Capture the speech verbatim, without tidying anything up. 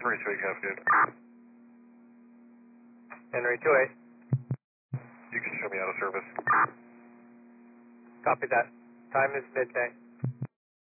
three two eight, Cascade. Henry two eight. You can show me out of service. Copy that. Time is midday.